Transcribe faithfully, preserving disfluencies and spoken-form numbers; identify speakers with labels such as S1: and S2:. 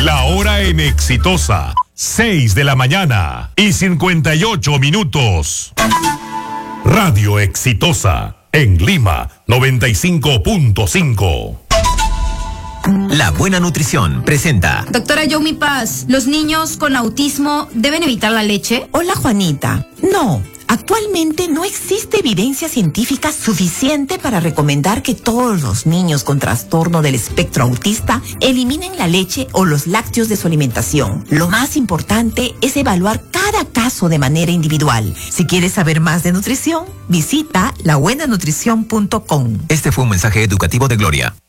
S1: La hora en Exitosa, seis de la mañana y cincuenta y ocho minutos. Radio Exitosa, en Lima, noventa y cinco punto cinco.
S2: La Buena Nutrición presenta.
S3: Doctora Yomi Paz, ¿los niños con autismo deben evitar la leche?
S4: Hola, Juanita. No, actualmente no existe evidencia científica suficiente para recomendar que todos los niños con trastorno del espectro autista eliminen la leche o los lácteos de su alimentación. Lo más importante es evaluar cada caso de manera individual. Si quieres saber más de nutrición, visita la buena nutrición punto com.
S2: Este fue un mensaje educativo de Gloria.